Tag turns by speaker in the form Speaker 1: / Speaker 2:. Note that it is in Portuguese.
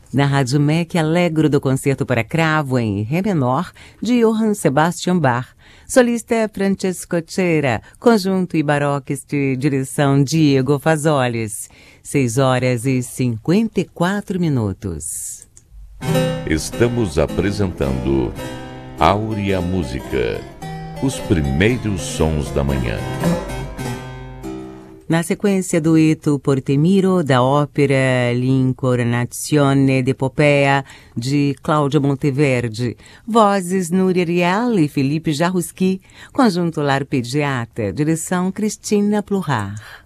Speaker 1: Na Rádio MEC, Allegro do concerto para cravo em Ré menor, de Johann Sebastian Bach. Solista Francesco Cera, conjunto e baroques de direção Diego Fazoles. 6h54.
Speaker 2: Estamos apresentando Áurea Música, os primeiros sons da manhã.
Speaker 1: Na sequência, dueto Portemiro, da ópera L'Incarnazione d'Epopea, de Cláudio Monteverde. Vozes Núria Rial e Felipe Jarruski. Conjunto L'arpeggiata, direção Cristina Pluhar.